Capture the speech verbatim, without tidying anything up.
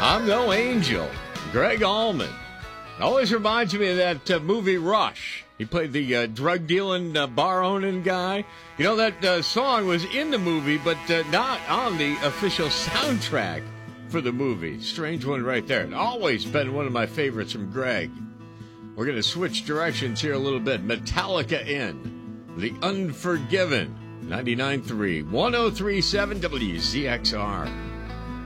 I'm no angel. Greg Allman. Always reminds me of that uh, movie Rush. He played the uh, drug-dealing, uh, bar-owning guy. You know, that uh, song was in the movie, but uh, not on the official soundtrack for the movie. Strange one right there. It's always been one of my favorites from Greg. We're going to switch directions here a little bit. Metallica in The Unforgiven. ninety-nine point three, one oh three point seven W Z X R.